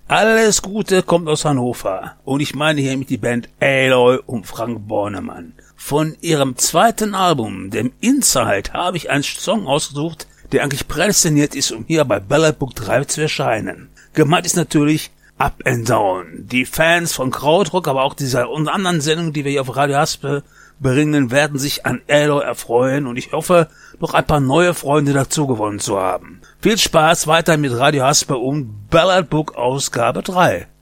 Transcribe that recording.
Alles Gute kommt aus Hannover. Und ich meine hiermit die Band Aloy und Frank Bornemann. Von ihrem zweiten Album, dem Inside, habe ich einen Song ausgesucht, der eigentlich prädestiniert ist, um hier bei Ballad Book 3 zu erscheinen. Gemeint ist natürlich Up and Down. Die Fans von Krautrock, aber auch dieser und anderen Sendungen, die wir hier auf Radio Haspel bringen, werden sich an Aloy erfreuen und ich hoffe, noch ein paar neue Freunde dazu gewonnen zu haben. Viel Spaß weiter mit Radio Haspel und Ballad Book Ausgabe 3.